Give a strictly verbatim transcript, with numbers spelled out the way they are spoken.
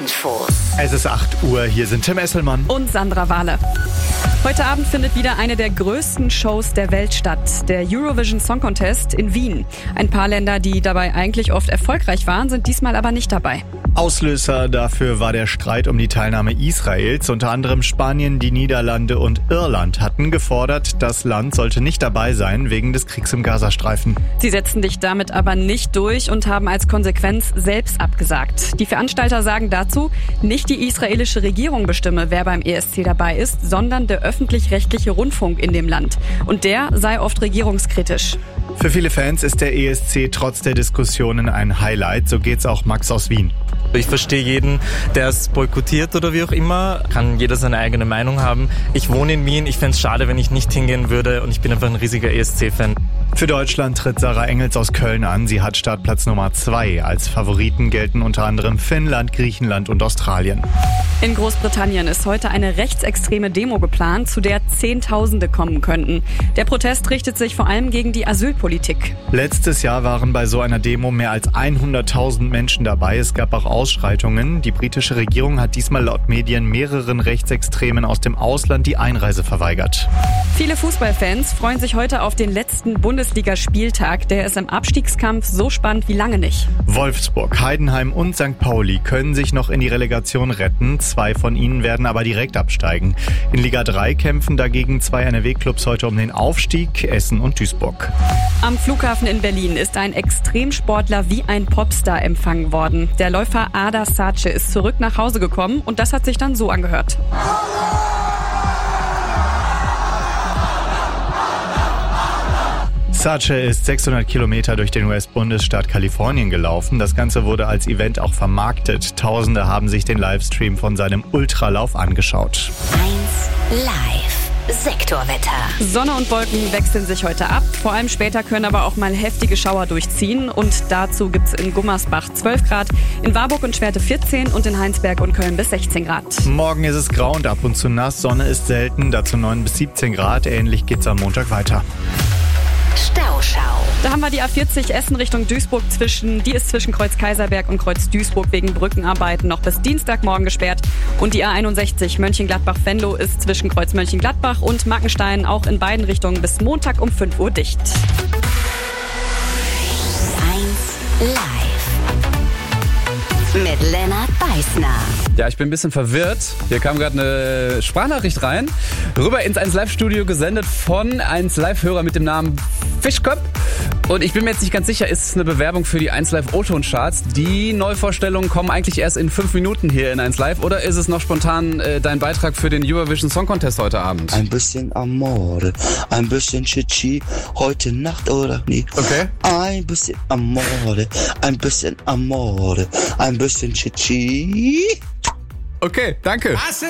Infos. Es ist acht Uhr, hier sind Tim Esselmann und Sandra Wahle. Heute Abend findet wieder eine der größten Shows der Welt statt, der Eurovision Song Contest in Wien. Ein paar Länder, die dabei eigentlich oft erfolgreich waren, sind diesmal aber nicht dabei. Auslöser dafür war der Streit um die Teilnahme Israels. Unter anderem Spanien, die Niederlande und Irland hatten gefordert, das Land sollte nicht dabei sein wegen des Kriegs im Gazastreifen. Sie setzten sich damit aber nicht durch und haben als Konsequenz selbst abgesagt. Die Veranstalter sagen dazu, nicht die israelische Regierung bestimme, wer beim E S C dabei ist, sondern der öffentlich-rechtliche Rundfunk in dem Land. Und der sei oft regierungskritisch. Für viele Fans ist der E S C trotz der Diskussionen ein Highlight. So geht's auch Max aus Wien. Ich verstehe jeden, der es boykottiert oder wie auch immer. Kann jeder seine eigene Meinung haben. Ich wohne in Wien. Ich fände es schade, wenn ich nicht hingehen würde. Und ich bin einfach ein riesiger E S C-Fan. Für Deutschland tritt Sarah Engels aus Köln an. Sie hat Startplatz Nummer zwei. Als Favoriten gelten unter anderem Finnland, Griechenland und Australien. In Großbritannien ist heute eine rechtsextreme Demo geplant, zu der Zehntausende kommen könnten. Der Protest richtet sich vor allem gegen die Asylpolitik. Letztes Jahr waren bei so einer Demo mehr als hunderttausend Menschen dabei. Es gab auch Ausschreitungen. Die britische Regierung hat diesmal laut Medien mehreren Rechtsextremen aus dem Ausland die Einreise verweigert. Viele Fußballfans freuen sich heute auf den letzten Bundesligaspieltag. Der ist im Abstiegskampf so spannend wie lange nicht. Wolfsburg, Heidenheim und Sankt Pauli können sich noch in die Relegation retten. Zwei von ihnen werden aber direkt absteigen. In Liga drei kämpfen dagegen zwei N R W-Clubs heute um den Aufstieg, Essen und Duisburg. Am Flughafen in Berlin ist ein Extremsportler wie ein Popstar empfangen worden. Der Läufer Ada Sace ist zurück nach Hause gekommen und das hat sich dann so angehört. Sace ist sechshundert Kilometer durch den U S-Bundesstaat Kalifornien gelaufen. Das Ganze wurde als Event auch vermarktet. Tausende haben sich den Livestream von seinem Ultralauf angeschaut. eins Live. Sektorwetter. Sonne und Wolken wechseln sich heute ab. Vor allem später können aber auch mal heftige Schauer durchziehen. Und dazu gibt's in Gummersbach zwölf Grad, in Warburg und Schwerte vierzehn und in Heinsberg und Köln bis sechzehn Grad. Morgen ist es grau und ab und zu nass. Sonne ist selten, dazu neun bis siebzehn Grad. Ähnlich geht's am Montag weiter. Stauschau. Da haben wir die A vierzig Essen Richtung Duisburg zwischen, die ist zwischen Kreuz Kaiserberg und Kreuz Duisburg wegen Brückenarbeiten noch bis Dienstagmorgen gesperrt. Und die A einundsechzig Mönchengladbach-Venlo ist zwischen Kreuz Mönchengladbach und Mackenstein auch in beiden Richtungen bis Montag um fünf Uhr dicht. eins Live. Mit Lennart Beißner. Ja, ich bin ein bisschen verwirrt. Hier kam gerade eine Sprachnachricht rein. Rüber ins eins Live Studio gesendet von eins Live Hörer mit dem Namen Fischköpp. Und ich bin mir jetzt nicht ganz sicher, ist es eine Bewerbung für die eins Live O-Ton-Charts? Die Neuvorstellungen kommen eigentlich erst in fünf Minuten hier in eins Live. Oder ist es noch spontan äh, dein Beitrag für den Eurovision Song Contest heute Abend? Ein bisschen Amore, ein bisschen Chichi, heute Nacht oder nie. Okay. Ein bisschen Amore, ein bisschen Amore, ein bisschen Chichi. Okay, danke.